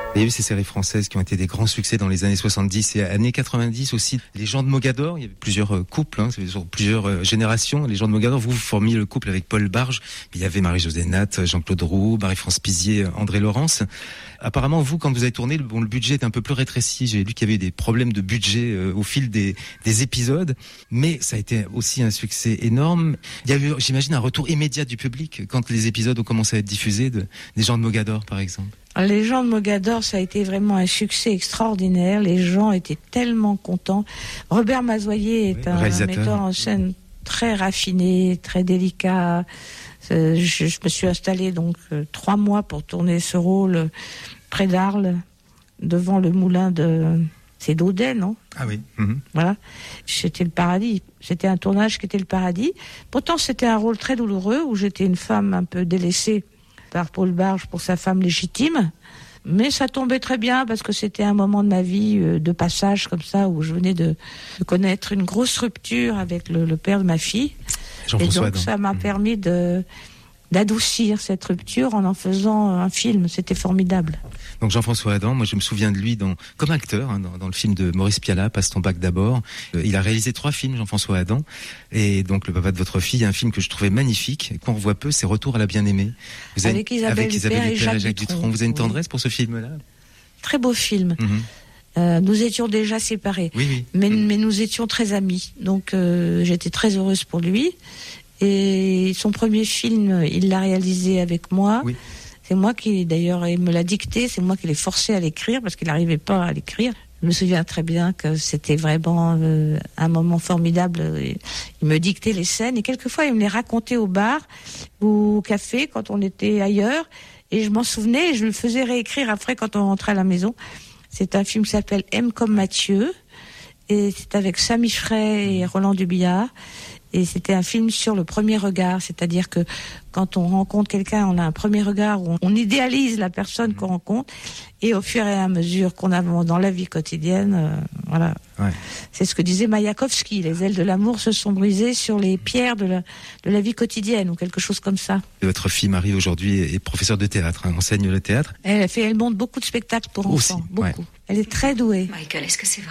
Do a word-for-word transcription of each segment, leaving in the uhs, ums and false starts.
Il y a eu ces séries françaises qui ont été des grands succès dans les années soixante-dix et années quatre-vingt-dix aussi. Les gens de Mogador, il y avait plusieurs couples, hein, sur plusieurs générations. Les gens de Mogador, vous, vous formiez le couple avec Paul Barge. Il y avait Marie-Josée Natte, Jean-Claude Roux, Marie-France Pizier, André Laurence. Apparemment, vous, quand vous avez tourné, bon, le budget était un peu plus rétréci. J'ai lu qu'il y avait des problèmes de budget euh, au fil des, des épisodes. Mais ça a été aussi un succès énorme. Il y a eu, j'imagine, un retour immédiat du public quand les épisodes ont commencé à être diffusés, de, des gens de Mogador, par exemple. Les gens de Mogador, ça a été vraiment un succès extraordinaire. Les gens étaient tellement contents. Robert Mazoyer est oui, un metteur en scène très raffiné, très délicat. Je, je me suis installée donc euh, trois mois pour tourner ce rôle euh, près d'Arles, devant le moulin de... C'est d'Audet, non ? Ah oui. Mm-hmm. Voilà. C'était le paradis. C'était un tournage qui était le paradis. Pourtant, c'était un rôle très douloureux où j'étais une femme un peu délaissée par Paul Barge pour sa femme légitime. Mais ça tombait très bien parce que c'était un moment de ma vie euh, de passage comme ça où je venais de, de connaître une grosse rupture avec le, le père de ma fille. Et donc Adam. Ça m'a mmh. permis de, d'adoucir cette rupture en en faisant un film. C'était formidable. Donc Jean-François Adam, moi je me souviens de lui dans, comme acteur hein, dans, dans le film de Maurice Pialat, Passe ton bac d'abord. Euh, il a réalisé trois films, Jean-François Adam, et donc Le papa de votre fille, un film que je trouvais magnifique, et qu'on revoit peu, c'est Retour à la bien-aimée. Vous avez, avec Isabelle, avec Isabelle Huppert et Jacques, Jacques Dutronc. Dutronc. Vous avez une tendresse oui. pour ce film-là ? Très beau film. Mmh. Euh, nous étions déjà séparés, oui, oui. Mais, mmh. mais nous étions très amis. Donc euh, j'étais très heureuse pour lui. Et son premier film, il l'a réalisé avec moi. Oui. C'est moi qui, d'ailleurs, il me l'a dicté. C'est moi qui l'ai forcé à l'écrire parce qu'il n'arrivait pas à l'écrire. Je me souviens très bien que c'était vraiment euh, un moment formidable. Il me dictait les scènes et quelquefois il me les racontait au bar ou au café quand on était ailleurs. Et je m'en souvenais et je le faisais réécrire après quand on rentrait à la maison. C'est un film qui s'appelle M comme Mathieu. Et c'est avec Samy Frey et Roland Dubillard. Et c'était un film sur le premier regard, c'est-à-dire que quand on rencontre quelqu'un, on a un premier regard où on idéalise la personne qu'on rencontre, et au fur et à mesure qu'on avance dans la vie quotidienne, euh, voilà. Ouais. C'est ce que disait Mayakovsky, les ailes de l'amour se sont brisées sur les pierres de la, de la vie quotidienne, ou quelque chose comme ça. Votre fille Marie aujourd'hui est professeure de théâtre, hein, enseigne le théâtre. Elle fait, elle monte beaucoup de spectacles pour Aussi, enfants, beaucoup. Ouais. Elle est très douée. Michael, est-ce que c'est vrai ?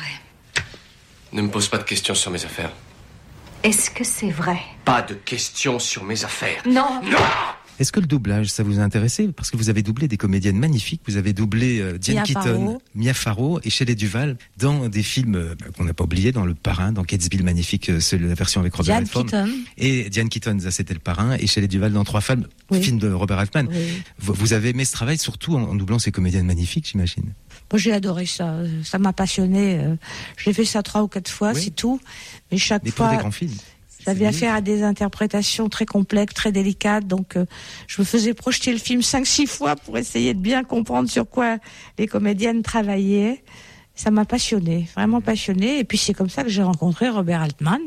Ne me pose pas de questions sur mes affaires. Est-ce que c'est vrai ? Pas de questions sur mes affaires. Non. Non. Est-ce que le doublage, ça vous a intéressé ? Parce que vous avez doublé des comédiennes magnifiques. Vous avez doublé euh, Diane Mia Keaton, Farrow. Mia Farrow et Shelley Duvall dans des films euh, qu'on n'a pas oubliés, dans Le Parrain, dans Catesby le magnifique, euh, c'est la version avec Robert Diane Altman. Keaton. Et Diane Keaton, ça c'était Le Parrain, et Shelley Duvall dans Trois femmes, Oui. film de Robert Altman. Oui. Vous, vous avez aimé ce travail, surtout en, en doublant ces comédiennes magnifiques, j'imagine. Moi, j'ai adoré ça. Ça m'a passionné. J'ai fait ça trois ou quatre fois, Oui. c'est tout. Mais chaque Mais pour fois, des grands films. j'avais affaire à des interprétations très complexes, très délicates. Donc, euh, je me faisais projeter le film cinq, six fois pour essayer de bien comprendre sur quoi les comédiennes travaillaient. Ça m'a passionné, vraiment passionné. Et puis, c'est comme ça que j'ai rencontré Robert Altman.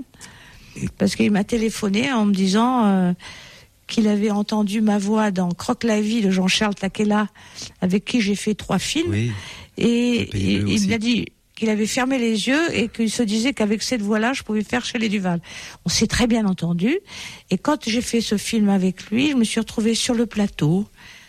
Parce qu'il m'a téléphoné en me disant euh, qu'il avait entendu ma voix dans Croque-la-vie de Jean-Charles Taquella, avec qui j'ai fait trois films. Oui. Et, et il il m'a dit qu'il avait fermé les yeux et qu'il se disait qu'avec cette voix-là, je pouvais faire Shelley Duvall. On s'est très bien entendu. Et quand j'ai fait ce film avec lui, je me suis retrouvée sur le plateau.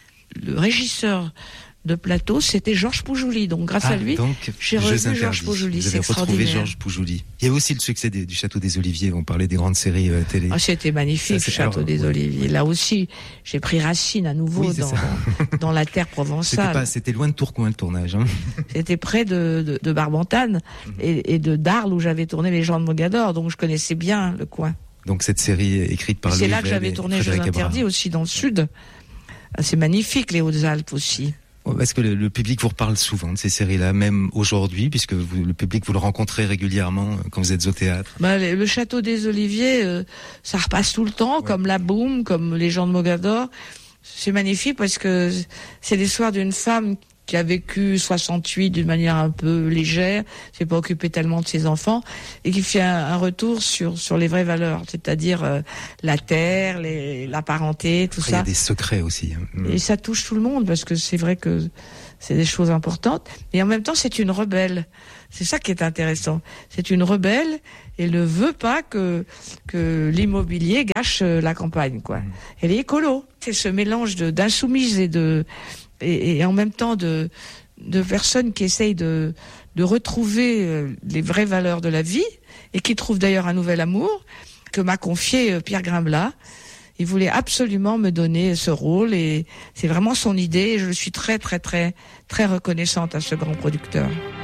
Le régisseur de plateau, c'était Georges Poujouli. Donc, grâce Ah, à lui, donc, j'ai Jeux revu interdits. Georges Poujouli. Vous C'est avez retrouvé extraordinaire. Georges Poujouli. Il y a aussi le succès des, du Château des Oliviers. On parlait des grandes séries euh, télé. Ah, c'était magnifique, Ça, c'est- le Château alors, des ouais. Oliviers. Là aussi, j'ai pris racine à nouveau Oui, c'est dans, ça. dans la terre C'était, provençale. pas, c'était loin de Tourcoing le tournage. Hein. C'était près de, de, de Barbantane et, et de d'Arles où j'avais tourné Les gens de Mogador, donc je connaissais bien le coin. Donc cette série écrite par C'est Louis là que Vell j'avais et tourné Jeux Frédéric Abraham. interdits aussi dans le sud. Ah, c'est magnifique les Hautes-Alpes aussi. Est-ce que le, le public vous reparle souvent de ces séries-là, même aujourd'hui, puisque vous, le public vous le rencontrez régulièrement euh, quand vous êtes au théâtre? Bah, le, le Château des Oliviers, euh, ça repasse tout le temps, Ouais. comme La Boum, comme Les gens de Mogador. C'est magnifique parce que c'est l'histoire d'une femme qui a vécu soixante-huit d'une manière un peu légère, s'est pas occupée tellement de ses enfants, et qui fait un, un retour sur sur les vraies valeurs, c'est-à-dire euh, la terre, les, la parenté, tout Après, il y a ça. des secrets aussi. hein. Et ça touche tout le monde parce que c'est vrai que c'est des choses importantes. Et en même temps, c'est une rebelle. C'est ça qui est intéressant. C'est une rebelle et ne veut pas que que l'immobilier gâche euh, la campagne, quoi. Elle est écolo. C'est ce mélange de d'insoumise et de et, et en même temps de de personnes qui essayent de, de retrouver les vraies valeurs de la vie et qui trouvent d'ailleurs un nouvel amour que m'a confié Pierre Grimblat. Il voulait absolument me donner ce rôle et c'est vraiment son idée et je suis très très très très reconnaissante à ce grand producteur.